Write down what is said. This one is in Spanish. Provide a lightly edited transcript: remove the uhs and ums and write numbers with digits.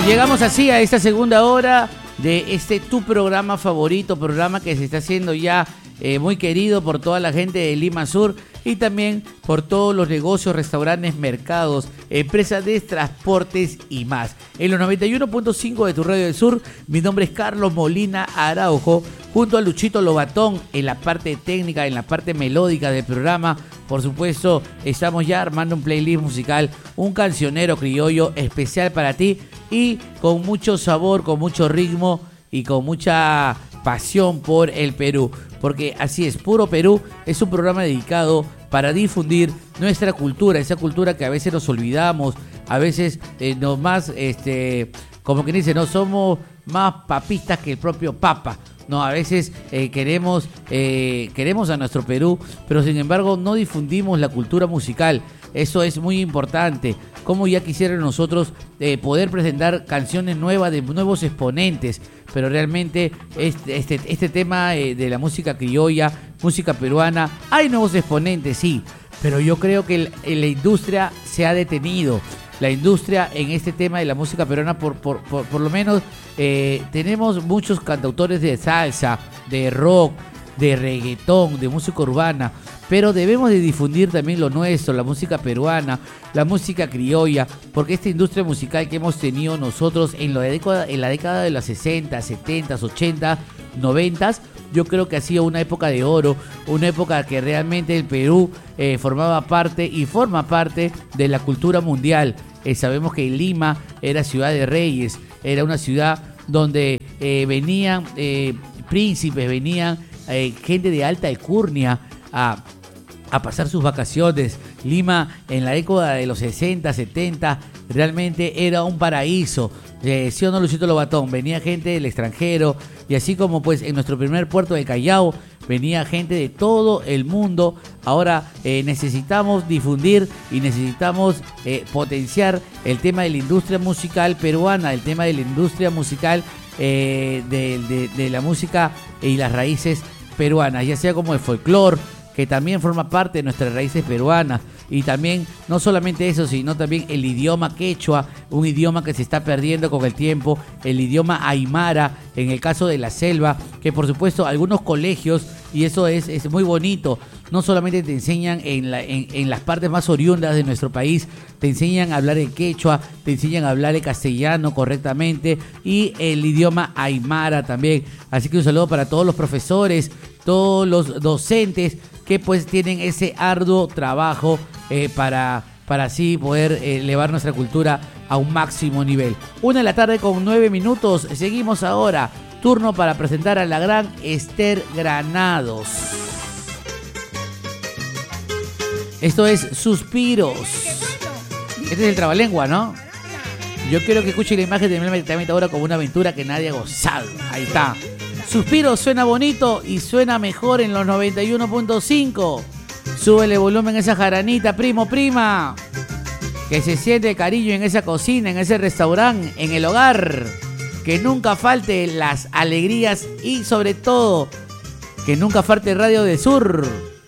Llegamos así a esta segunda hora de tu programa favorito, programa que se está haciendo ya muy querido por toda la gente de Lima Sur y también por todos los negocios, restaurantes, mercados, empresas de transportes y más. En los 91.5 de tu Radio del Sur, mi nombre es Carlos Molina Araujo, junto a Luchito Lobatón en la parte técnica, en la parte melódica del programa. Por supuesto, estamos ya armando un playlist musical, un cancionero criollo especial para ti y con mucho sabor, con mucho ritmo y con mucha pasión por el Perú. Porque así es, Puro Perú es un programa dedicado para difundir nuestra cultura, esa cultura que a veces nos olvidamos, a veces nomás, como que dice, no somos más papistas que el propio Papa. No, a veces queremos a nuestro Perú, pero sin embargo no difundimos la cultura musical. Eso es muy importante. Como ya quisieran nosotros poder presentar canciones nuevas de nuevos exponentes, pero realmente este tema de la música criolla, música peruana, hay nuevos exponentes, sí, pero yo creo que la industria se ha detenido. La industria en este tema de la música peruana, por lo menos tenemos muchos cantautores de salsa, de rock, de reggaetón, de música urbana, pero debemos de difundir también lo nuestro, la música peruana, la música criolla, porque esta industria musical que hemos tenido nosotros en la década de los 60, 70, 80, 90, yo creo que ha sido una época de oro, una época que realmente el Perú formaba parte y forma parte de la cultura mundial. Sabemos que Lima era ciudad de reyes, era una ciudad donde venían príncipes, venían gente de alta alcurnia a pasar sus vacaciones. Lima en la década de los 60, 70 realmente era un paraíso. ¿Sí o no, Luchito Lobatón? Venía gente del extranjero y así como pues en nuestro primer puerto de Callao venía gente de todo el mundo. Ahora necesitamos difundir y necesitamos potenciar el tema de la industria musical peruana, el tema de la industria musical de la música y las raíces peruanas, ya sea como el folclore, que también forma parte de nuestras raíces peruanas, y también no solamente eso, sino también el idioma quechua, un idioma que se está perdiendo con el tiempo, el idioma aymara, en el caso de la selva, que por supuesto algunos colegios, y eso es muy bonito, no solamente te enseñan en las partes más oriundas de nuestro país, te enseñan a hablar el quechua, te enseñan a hablar el castellano correctamente y el idioma aymara también. Así que un saludo para todos los profesores, todos los docentes que pues tienen ese arduo trabajo para así poder elevar nuestra cultura a un máximo nivel. 1:09 p.m, seguimos ahora. Turno para presentar a la gran Esther Granados. Esto es Suspiros. Este es el trabalengua, ¿no? Yo quiero que escuche la imagen de mi también ahora como una aventura que nadie ha gozado. Ahí está. Suspiros suena bonito y suena mejor en los 91.5. Súbele volumen a esa jaranita, primo, prima. Que se siente cariño en esa cocina, en ese restaurante, en el hogar. Que nunca falte las alegrías y sobre todo que nunca falte Radio del Sur.